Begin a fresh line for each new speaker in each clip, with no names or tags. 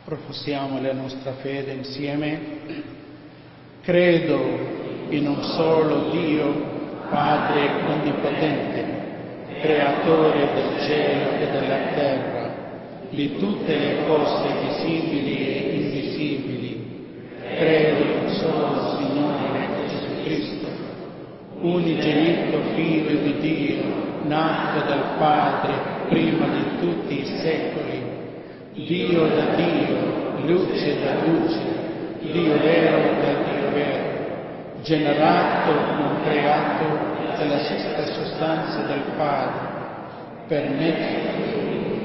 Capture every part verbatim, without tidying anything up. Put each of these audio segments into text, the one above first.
Professiamo la nostra fede insieme. Credo in un solo Dio, Padre onnipotente, creatore del cielo e della terra, di tutte le cose visibili e invisibili. Credo in un solo Signore Gesù Cristo, unigenito Figlio di Dio, nato dal Padre prima di tutti i secoli, Dio da Dio, luce da luce, Dio vero da Dio vero, generato, non creato, dalla stessa sostanza del Padre, per mezzo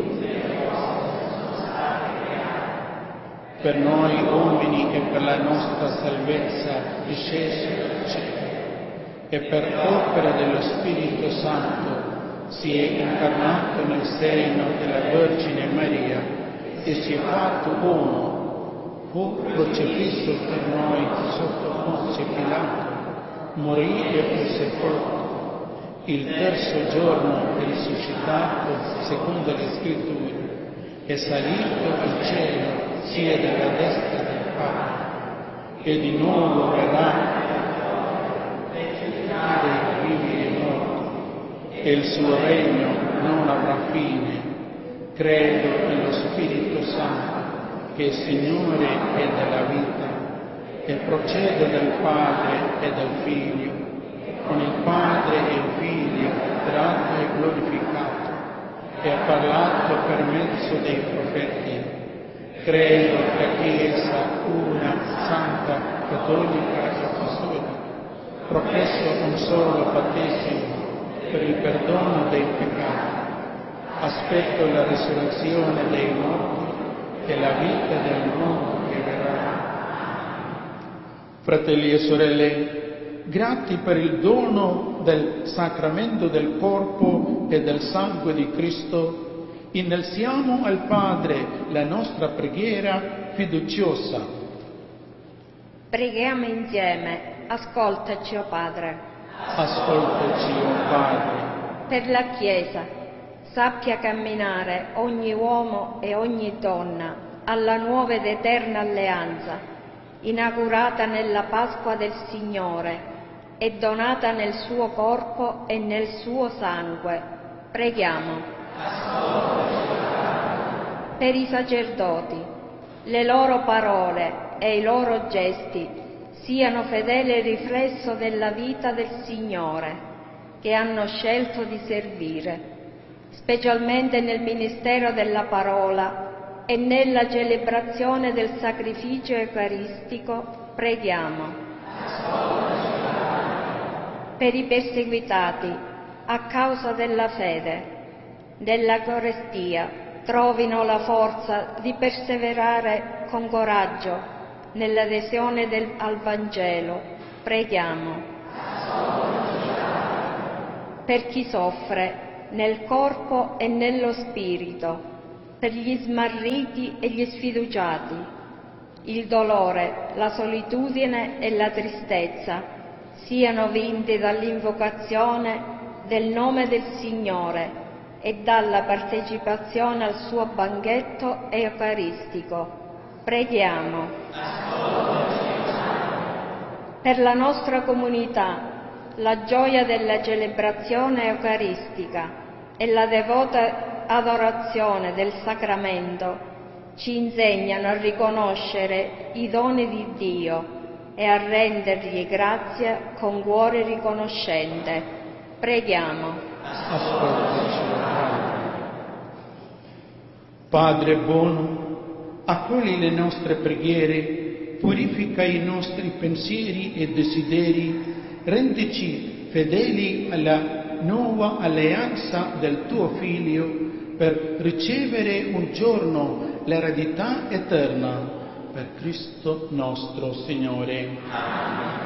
per noi uomini e per la nostra salvezza disceso dal cielo, e per opera dello Spirito Santo si è incarnato nel seno della Vergine Maria e si è fatto uomo, fu crocifisso per noi sotto Ponzio Pilato, morì e fu sepolto, il terzo giorno è risuscitato secondo le Scritture, è salito al cielo, siede alla destra del Padre, e di nuovo verrà dei vivi e morti, e il suo regno non avrà fine. Credo nello Spirito Santo, che è Signore e della vita, e procede dal Padre e dal Figlio, con il Padre e il Figlio tratto e glorificato, e ha parlato per mezzo dei profeti. Credo che Chiesa una, santa, cattolica e apostolica, professo un solo battesimo per il perdono dei peccati. Aspetto la risurrezione dei morti e la vita del mondo che verrà. Fratelli e sorelle, grati per il dono del sacramento del corpo e del sangue di Cristo, innalziamo al Padre la nostra preghiera fiduciosa.
Preghiamo insieme. Ascoltaci, o Padre.
Ascoltaci, o Padre.
Per la Chiesa, sappia camminare ogni uomo e ogni donna alla nuova ed eterna alleanza, inaugurata nella Pasqua del Signore e donata nel suo corpo e nel suo sangue. Preghiamo. Per i sacerdoti, le loro parole e i loro gesti siano fedele riflesso della vita del Signore che hanno scelto di servire, specialmente nel ministero della parola e nella celebrazione del sacrificio eucaristico. Preghiamo. Per i perseguitati a causa della fede, dell'Eucaristia, trovino la forza di perseverare con coraggio nell'adesione del, al Vangelo. Preghiamo. Per chi soffre nel corpo e nello spirito, per gli smarriti e gli sfiduciati, il dolore, la solitudine e la tristezza siano vinti dall'invocazione del nome del Signore e dalla partecipazione al suo banchetto eucaristico. Preghiamo. Per la nostra comunità, la gioia della celebrazione eucaristica e la devota adorazione del sacramento ci insegnano a riconoscere i doni di Dio e a rendergli grazia con cuore riconoscente. Preghiamo.
Ascoltaci, Padre buono, accogli le nostre preghiere, purifica i nostri pensieri e desideri, rendici fedeli alla nuova alleanza del tuo Figlio per ricevere un giorno l'eredità eterna. Per Cristo nostro Signore. Amen.